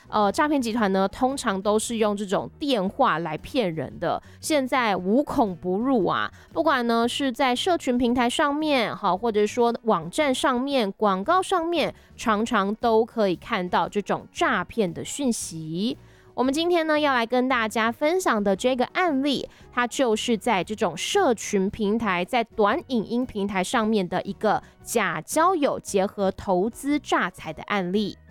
诈骗集团呢，通常都是用这种电话来骗人的。现在无孔不入啊，不管呢是在社群平台上面，好，或者说网站上面、广告上面，常常都可以看到这种诈骗的讯息。我们今天呢要来跟大家分享的这个案例，它就是在这种社群平台，在短影音平台上面的一个假交友结合投资诈财的案例。